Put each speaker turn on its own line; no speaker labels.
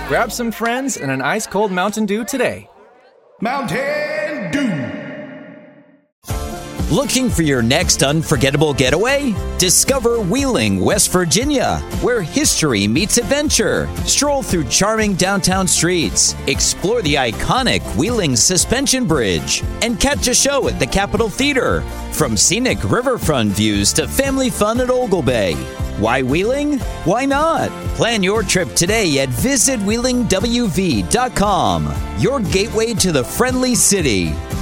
Grab some friends and an ice-cold Mountain Dew today.
Mountain Dew.
Looking for your next unforgettable getaway? Discover Wheeling, West Virginia, where history meets adventure. Stroll through charming downtown streets, explore the iconic Wheeling Suspension Bridge, and catch a show at the Capitol Theater. From scenic riverfront views to family fun at Ogle Bay. Why Wheeling? Why not? Plan your trip today at visitwheelingwv.com, your gateway to the friendly city.